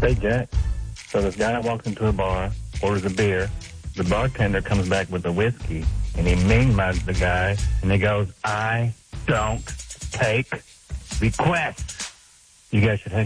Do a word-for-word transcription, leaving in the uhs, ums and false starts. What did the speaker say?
Hey, Jack. So this guy walks into a bar, orders a beer. The bartender comes back with a whiskey, and he mean-mugs the guy, and he goes, I don't take requests. You guys should hang